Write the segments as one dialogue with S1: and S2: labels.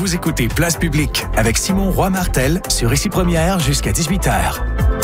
S1: Vous écoutez Place Publique avec Simon Roy-Martel sur Ici Première jusqu'à 18h.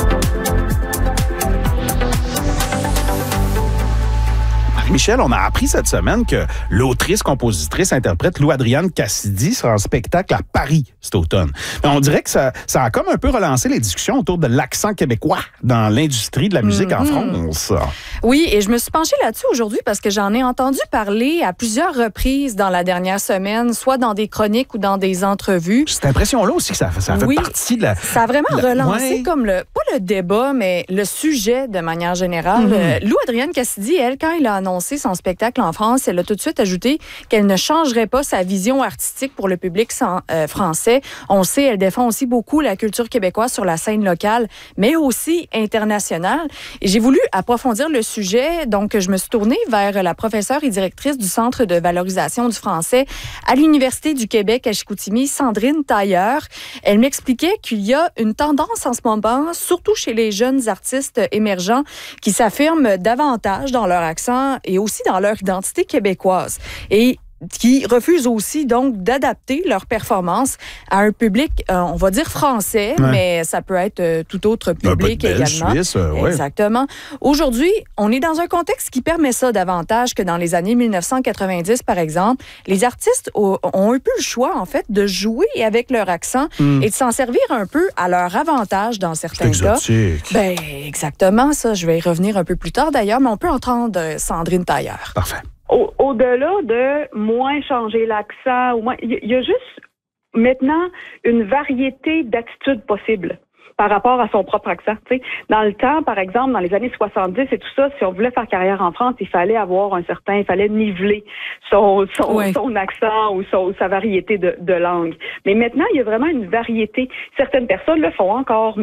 S2: Michel, on a appris cette semaine que l'autrice, compositrice, interprète Lou-Adrienne Cassidy sera en spectacle à Paris cet automne. Mais on dirait que ça a comme un peu relancé les discussions autour de l'accent québécois dans l'industrie de la musique en France.
S3: Oui, et je me suis penchée là-dessus aujourd'hui parce que j'en ai entendu parler à plusieurs reprises dans la dernière semaine, soit dans des chroniques ou dans des entrevues.
S2: Cette impression-là aussi que ça fait partie de la...
S3: Ça a vraiment relancé comme pas le débat, mais le sujet de manière générale. Lou-Adrienne Cassidy, elle, quand elle a annoncé son spectacle en France, elle a tout de suite ajouté qu'elle ne changerait pas sa vision artistique pour le public français. On sait, elle défend aussi beaucoup la culture québécoise sur la scène locale, mais aussi internationale. Et j'ai voulu approfondir le sujet, donc je me suis tournée vers la professeure et directrice du Centre de valorisation du français à l'Université du Québec à Chicoutimi, Sandrine Tailleur. Elle m'expliquait qu'il y a une tendance en ce moment, surtout chez les jeunes artistes émergents, qui s'affirment davantage dans leur accent et aussi dans leur identité québécoise. Et qui refusent aussi donc d'adapter leur performance à un public, on va dire français, mais ça peut être tout autre public également. Suisse, exactement. Aujourd'hui, on est dans un contexte qui permet ça davantage que dans les années 1990, par exemple. Les artistes ont un peu le choix, en fait, de jouer avec leur accent et de s'en servir un peu à leur avantage dans certains cas. Ben, exactement, ça. Je vais y revenir un peu plus tard, d'ailleurs, mais on peut entendre Sandrine Tailleur.
S2: Parfait.
S4: Au-delà de moins changer l'accent, il y a juste maintenant une variété d'attitudes possibles par rapport à son propre accent. T'sais. Dans le temps, par exemple, dans les années 70 et tout ça, si on voulait faire carrière en France, il fallait niveler son accent ou sa variété de langue. Mais maintenant, il y a vraiment une variété. Certaines personnes le font encore,